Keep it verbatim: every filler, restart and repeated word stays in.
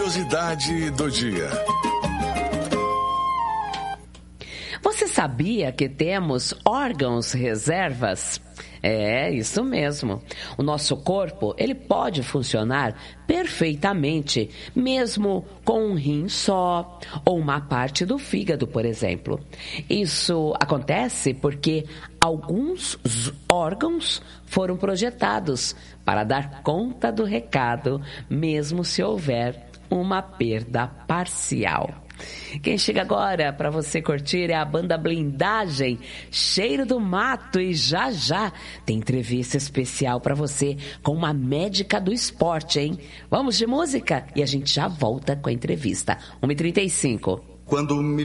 Curiosidade do dia. Você sabia que temos órgãos reservas? É, isso mesmo. O nosso corpo, ele pode funcionar perfeitamente, mesmo com um rim só, ou uma parte do fígado, por exemplo. Isso acontece porque alguns órgãos foram projetados para dar conta do recado, mesmo se houver uma perda parcial. Quem chega agora para você curtir é a banda Blindagem, Cheiro do Mato, e já já tem entrevista especial para você com uma médica do esporte, hein? Vamos de música e a gente já volta com a entrevista. uma e trinta e cinco. Quando me